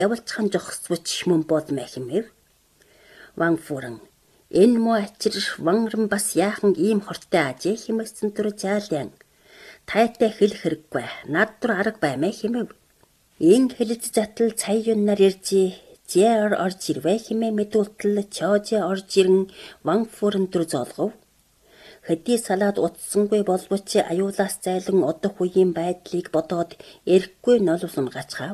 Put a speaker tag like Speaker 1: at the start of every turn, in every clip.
Speaker 1: явуулцхан жохсвч мөн болмай хэмэв. Ванфуран энэ мо ачир ванран бас яахан ийм хортой ажээ хэмээсэн түр жаалян тайтай хэл хэрэггүй над тур арга баймай хэмэв. Ин хэлж затал цай юннар иржи зэр орж ирвэ хэмээ мэдүүлтэл чоожи орж ирэн Ванфуран түр золгов. Хэдий салаад утсангүй болбоч аюулаас зайлан одох үеийн байдлыг бодоод эрэхгүй нолвсон гацхав.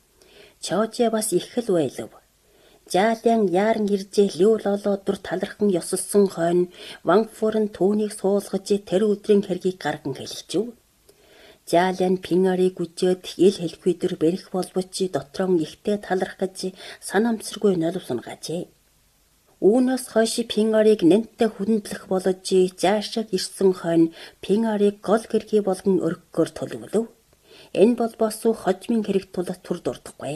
Speaker 1: Чоожи бас их л байлав. Жаалян яаран иржээ лёололоо дур талархан ёсолсон хойно Ванфуран түүнийг суулгаж тэр өдрийн хэргийг гарган хэлчихв. Жаалян пингарыг үжээд ил хэлэхгүй дөр бэрх болбоч дотрон ихтэй талархаж санамсаргүй нолвсон гажээ. Үүнээс хойш пингарыг нэнтэ хүндлэх болж заашаг ирсэн хойно пингарыг гол гэргий болгон өргөхөөр төлөвлөв. Энэ болбосуу хожмын хэрэг тулд тур дурдахгүй.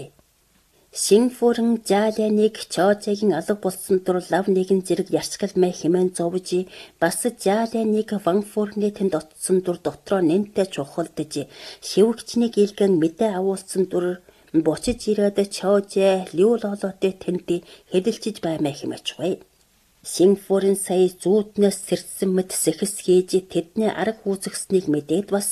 Speaker 1: Синфуран жааляныг чоожигийн алга болсон тур лав нэгэн зэрэг ярсгалмай хэмээн зовж бас жааляныг Ванфурны тэнд отсон тур дотроо нэнтэ чухалдаж шивгчнийг илгэн мэдээ агуулсан тур бочиж ирээд чоожи лёололоотой тэнд хэлэлцэж баймай хэмээчгүй. Синфуран сая зүүднээс сэрсэн мэт сэхэс хийж тэдний арга үүсгэснийг мэдээд бас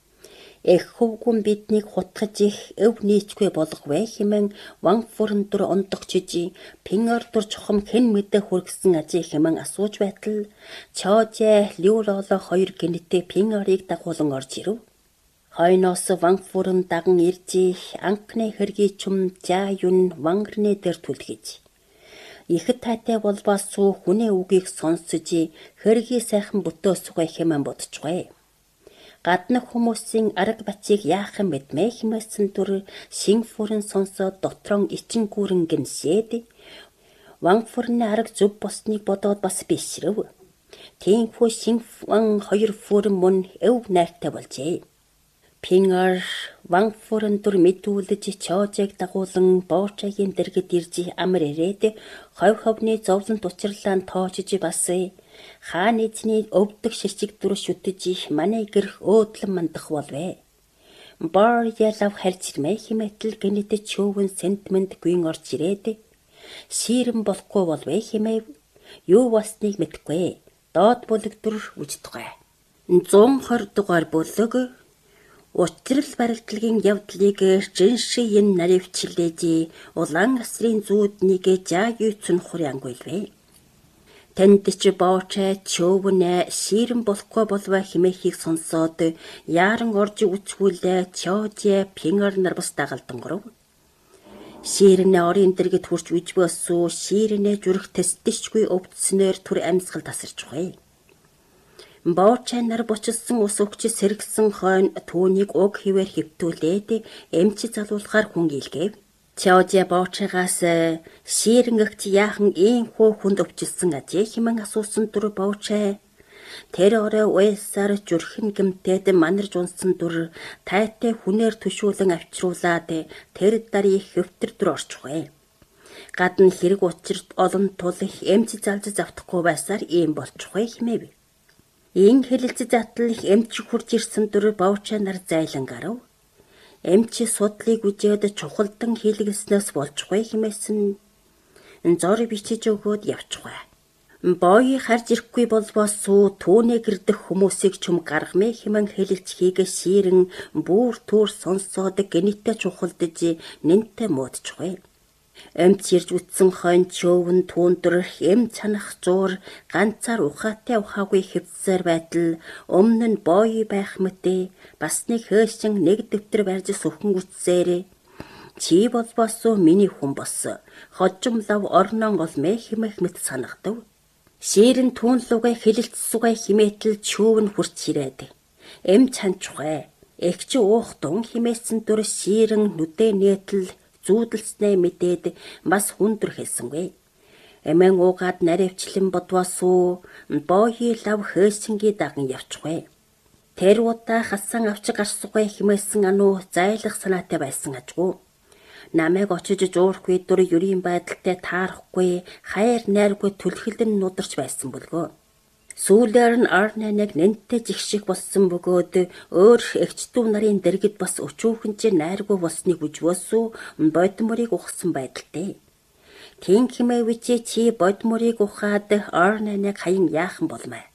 Speaker 1: эх хөвгүн биднийг хутгаж их өв нийцгүй болгохгүй хэмээн Ванфуран дур ондогчиж пингар дур чухам хэн мэдээ хүргэсэн ажээ хэмээн асууж байтал чоожи лёололоо хоёр гинэтээ пингарыг дагуулan орж ирэв. Хойноос Ванфуран даган иржи анхны хэргийн чум жаа юн вангарны дээр түлхэж. Ихэд тайтай болбоосуу хүнээ үгийг сонсож хэргийн сайхан бүтөөсгөө хэмээн бодчихвэ. Гаднах хүмүүсийн арга бачийг яах юм мэдмэ хэмээсэн түр Синфуран сонсоод дотрон ичин гүрэн гинсээд Ванфурны арга зөв босныг бодоод бас бишрэв. Тиймхүү Синфуран хоёр фуран мөн өв найртай болжээ. Пингар Ванфуран дур мэдүүлж чоожиг дагуулan боочагийн дэргэд ирж амар ирээд ховны зовлонт учрлаан тоочж бас хаан эзний өвдөг ширчиг дүр шүтэж манай гэрх өөдлөн мандах болвэ. Бар ялав харьцмай хэмээтэл гэнэт чөөвөн сентимент гүйн орж ирээд сирэн болохгүй болвэ хэмэв. Юу басныг мэдгүй. Доод бүлэг дүр үждэггүй. 120 дугаар бүлэг Учрал барилдлагын явдлыг жиншийн наривчлээж улаан асрын зүүднийг жаагийн цүнхур ангуйлвэ. Тэнд ч боочай чөөвнэ сирэн болохгүй болвэ хэмээхийг сонсоод яаран орж үцгүүлээ чоожи пингар нар бас дагалдан гурав. Сирэнэ орын дэргэд хурч үжбөөсөө сирэнэ зүрх тэстчгүй өвдснээр түр амьсгал тасарчгүй. Боочай нар бочилсан ус өгч сэргсэн хойно түүнийг уг хിവэр хөвтүүлээд эмчи залуулахаар хүн илгээв. Чоожи боочайгаас сирэнгэгч яахан ийм хөө хүнд өвчилсэн ажээ хэмээн асуусан түр боочай тэр орой уясаар зүрхэн гэмтээд манарж унсан түр тайтай хүнээр төшүүлэн авчруулад тэр дарыг хөвтөр түр орчихвэ. Гадна хэрэг учирт олон тул эмчи залж завтахгүй байсаар ийм болчихвэ хэмээв. Ин хэлэлц затал эмч хурж ирсэн түр боочай нар зайлан гарав. Эмчи судлыг үжээд чухалдан хийлгэснээс болчихгүй хэмээсэн зор бичиж өгөөд явчихвэ. Боёй харж ирэхгүй болбоосуу түүний гэрдэх хүмүүсийг чум гаргамэ хэмээн хэлэлц хийгээ сирэн бүр түр сонсоод гэнэтэ чухалдаж нэнтэ муудчихвэ. Эмч ирж үтсэн хойно чөөвн түүндэр эм цанах зуур ганцаар ухаатай ухаагүй хэвсээр байтал өмнө нь боёй байх мэтээ бас нэг хөөшин нэг дэвтэр барьж сөхөн үтсээр чи болбосоо миний хүн бос хожим лав орнон олмэ хэмэх мэт санагдав. Сирэн түүн лугай хэлэлцсугай химээтэл чөөвн хурц ирээд эм чанчгүй эгч уух дун химээсэн дүр сирэн нүдэ нээтэл зүүдэлснээ мэдээд бас хүндэр хэлсэнгүй. Эмэн уугаад наривчлан бодвосуу боёй лав хөөсингийн даган явчихвэ. Тэр удаа хасан авч гарсгүй хэмээсэн ануу зайлах санаатай байсан ажгүй. Намайг очиж жуурахгүй дур юрийн байдалтай таарахгүй хайр найргүй түлхэлдэн нударч байсан бөлгөө. Сүүлээр нь R8-ыг нэнтэ жигших болсон бөгөөд өөр эгчдүү нарын дэргэд бас өчүүхэнчээр найргүй болсныг үжвөөсөө бодморыг ухсан байдалтай. Тийм хэмээвчи чи бодморыг ухаад R8-ыг хаян яахан болмаа.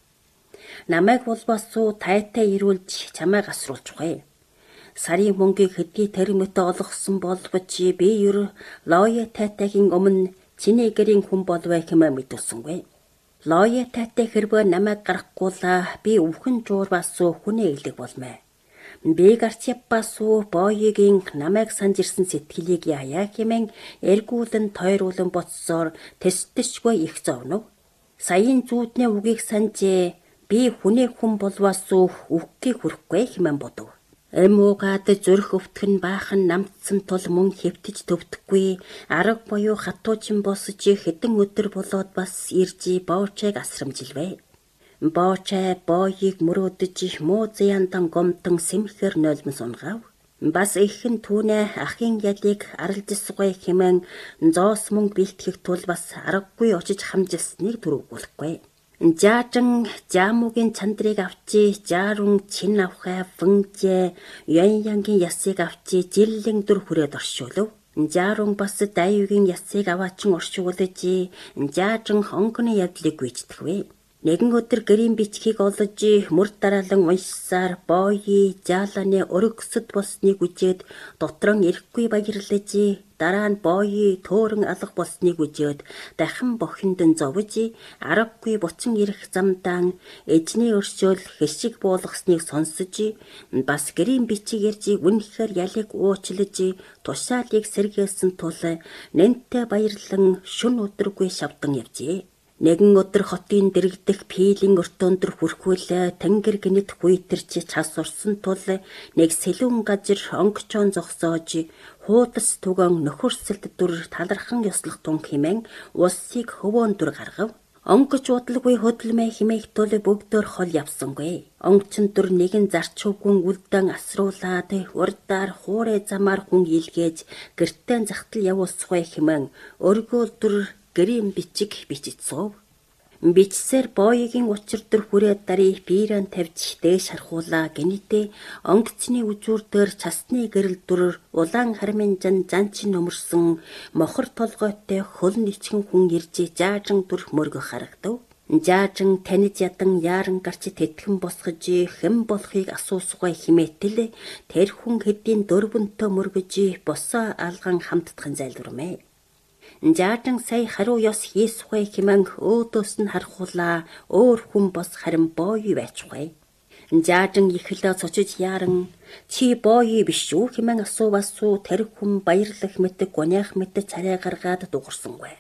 Speaker 1: Намайг болбосуу тайтай ирүүлж чамайг асруулж ухъя. Сарын мөнгийг хэдий тэрмэтэ олгосон болбоч би ер Лоя тайтайгийн өмнө чиний гэрийн хүн болвэ хэмээн мэдүүлсэнгүй. Лоя тайтай хэрвээ намайг гаргахгүйла би өвхөн жуурбасуу хүнээ илэг болмаа. Би гарчяппасуу боёгийн намайг санж ирсэн сэтгэлийг яая хэмээн эргүүлэн тойруулан боцсоор тэстэшгүй их зовнов. Саяын зүүдний үгийг санджээ би хүнээ хүн болвасуу үхгийг хүрэхгүй хэмээн бодов. Эмуугаад зүрх өвтгөн баахан намтсан тул мөн хэвтэж төвдөхгүй арга буюу хатуучин босож хэдэн өдөр болоод бас ирж боочайг асрамжилвэ. Боочай боёыг мөрөөдөж муу зяндан гомтон сэмхээр нойлмон сунгав. Бас ихэн түүнээ ахын ялыг аралжсгүй хэмээн зоос мөнгө бэлтгэх тул бас аргагүй очиж хамжилсныг түрүүгүүлэхгүй. Жаажин жаамуугийн чандрыг авчи жаарун чин авхай фэнжээ янянгийн ясыг авчи жилэн дүр хүрээд оршуулв. Жаарун бас дайвгийн ясыг аваачин оршуулж жаажин хонгоны явдлыг гүйцэтгэвэ. Нэгэн өдөр гэрийн бичгийг олж мөр дараалан уншсаар боёи жааланы өргөсөд болсныг үжээд дотрон ирэхгүй баярлаж дараа нь боёи төөрөн алга болсныг үжээд дахин бохиндон зовж аргагүй буцан ирэх замдаан эжний өршөөл хэшиг буулгасныг сонсож бас гэрийн бичиг ярьж үнэхээр ялыг уучлаж тушаалыг сэргээсэн тул нэнтэ баярлан шүн өдргүй шавдан явжээ. Нэгэн өдөр хотын дэрэгдэх пилийн өртөөндөр хүрхүүл тэнгэр гинэт хүйтэрч цас урсан тул нэг сэлүүн газар онгочоон зогсоож хуудас түгэн нөхөрсөлд дүр талархан ёслох тун хэмээн улсыг хөвөөн дүр гаргав. Онгоч удалгүй хөдөлмэй хэмээх тул бүгдээр хол явсангүй. Онгочин дүр нэгэн зарчуугүн үлдэн асруулаад урдаар хуурай замаар хүн илгээж гэртээ захтал явуулсгүй хэмээн өргөөл дүр гэрийн бичиг бичицсов. Бичсээр боёгийн учир дөр хүрээд дарыг биерэн тавьж дээш харахуулаа гинэтээ онгоцны үжүүр дээр цасны гэрэл дүр улаан харминжан занчин өмөрсөн мохор толгойтой хөлн ичгэн хүн ирж жаажин дүр мөргөх харагдав. Жаажин таниж ядан яаран гарч тэтгэн босгож хэн болохыг асуусгүй химээтэл тэр хүн хэдийн дөрвөнтөө мөргөж босоо алган хамтдахын зайлвармэ. Жаажин сая хариу ёс хийсгүй хэмээн өөдөөс нь харахуулаа өөр хүн бос харин боёо байчгүй. Жаажин ихлээ цочиж яаран чи боёо биш үү хэмээн асуувасуу тэр хүн баярлах мэтэг гунях мэтэг царай гаргаад дуурсангүй.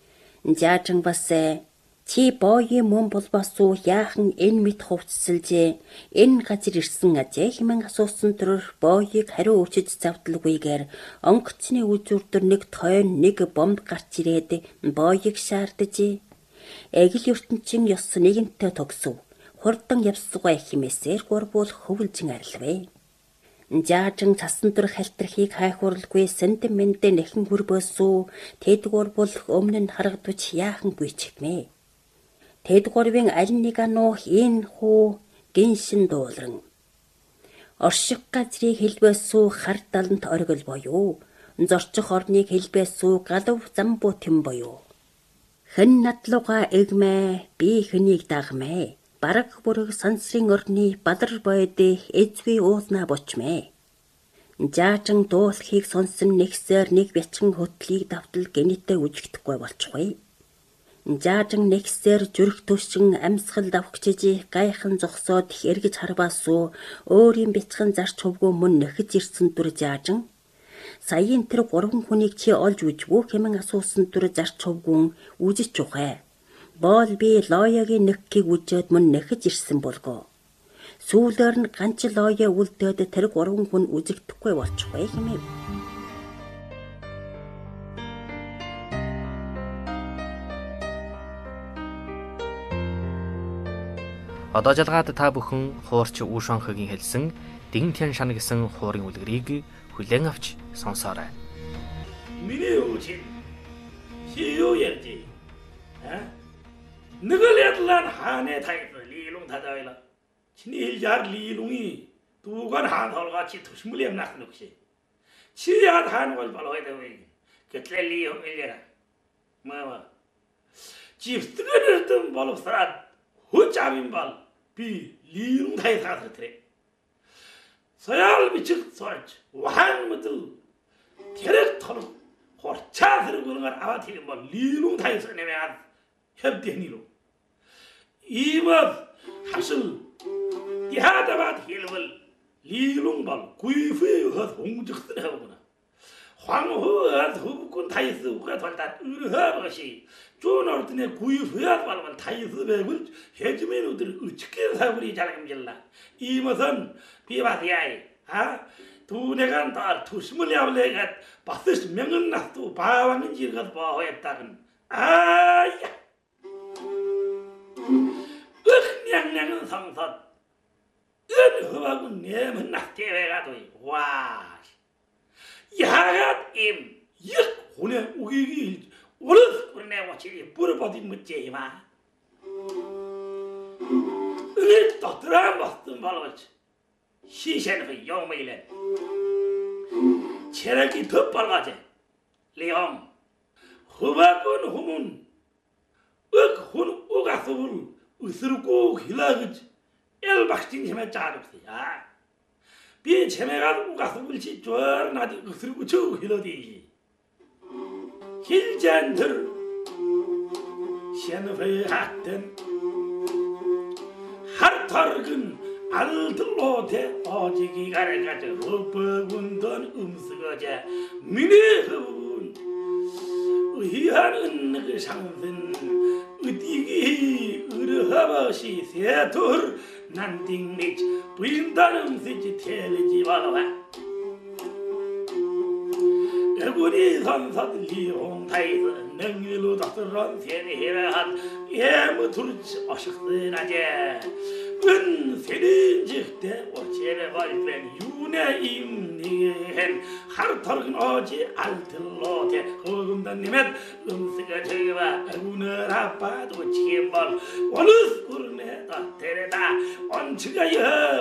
Speaker 1: Жаажин бас чи боёо мөн болбосуу яахан энэ мэд хувцсалж энэ газар ирсэн ажээ хэмээн асуусан төрөөр боёыг хариу өчөж завдалгүйгээр онгоцны үжүүрдэр нэг тойн нэг бомб гарч ирээд боёыг шаардаж эгэл ертөнцийн ёс нэгэнтээ тогсов. Хурдан явсгүй хэмээсээр гурвуул хөвөлжин арилвэ. Жаажин цасан дүр хальтрахыг хайхурлгүй сентимент нэхэн хүрбөөсөө тэд гурвуул өмнө нь харагдвч яахан гүйчихмэ. Тэд гурвын аль нэг ануу энэ хүү гиншин дуулран. Орших газрыг хэлбээсүү хар далант оргил боёо. Зорчих орныг хэлбээсүү галав замбуу тэм боёо. Хэн надлууга эгмэ би хэнийг дагмэ. Бараг бүрэг сансрын орны бадар бойд эзгүй уулна бочмэ. Жаажин дуулахыг сонсон нэгсээр нэг бячхан хөтлийг давтал гинэтээ үжигдэхгүй болчихгүй. Жаажин нэгсээр зүрх төшин амьсгал давхчиж гайхан зогсоод эргэж харваасуу өөрийн бяцхан зарч хувгүй мөн нөхөж ирсэн дүр жаажин. Саяын тэр гурван хүнийг чи олж үжвүү хэмээн асуусан дүр зарч хувгүн үжиж ухаа. Боол би Лоягийн нөхгийг үжээд мөн нөхөж ирсэн болгоо. Сүүлээр нь ганц Лоя үлдээд тэр гурван хүн үжигдэхгүй болчихгүй хэмэв.
Speaker 2: Одоо жалгаад та бүхэн хуурч Ушонхогийн хэлсэн Дин Тян шана гэсэн хуурын үлгэрийг хүлээн авч сонсоорой.
Speaker 3: Миний өвчин чи юу ярьж? Нөгөө л 칠란 한해 타이스 리롱 타자일라 친일jaar 리롱이 두건 한설같이 도심을 엠낙는 혹시 치야 하는 걸 발로해야 되고 그때 리용 일려라 뭐 집스트는 발로스라 호짜빈 발비 리롱 타이스 하스트레 서야를 미칠 소알지 와한무들 캐릭터로 호차스를 그는 걸 아바티는 뭐 리롱 타이스 내면 협대니로 이번 하실 디하다밭 힐을 리롱발 구이후에서 홍적스를 해보구나 황후가 후부꾼 타이스 우가 돌다 의하버시 쪼너르트네 구이후야 발만 타이스 백을 해주면 우들 어떻게 사고리 잘금질라 이것은 비바디아이 두내간 다 투심을 야블레가 바스스 명은 나도 바와는 지가 바와했다근 아야 냥냥은 성선 은허하고 내면 낙대회가 도이 와 야갓 임역 혼에 우기기 오르스 ቁ르네 와치리 뿌려버디 묻제이마 은을 떠들어 먹던 발로치 시세는 영매일엔 체력이 더 빨라져 리엄 허바건 호문 흑혼 오가서울 으스르고 hilagıç el baktin hemen çağırıptı ya. Bir çemegal ugasıbıl çi çoğar nadi ısırıku çoğu hiladi. Hilcandır şenfey hatten har targın altıllote acıki garekacı hıpıgundan ımsıgaca mini hıbun hiharın 상은 어디기 의르하버시 세토르 난딩리치 부인다는 세지 텔리지 와라 에구리 선사들리 홍타이스 능일로 닥터런 세니히라한 예무투르치 어식스나제 은 세린직대 오체레 발pen 유네 임니헨 하르터른 어지 알틀로테 허금단님의 음스가 저기와 오늘 아빠도 치엠벌 원우스 구르네 다 데레다 언치가 여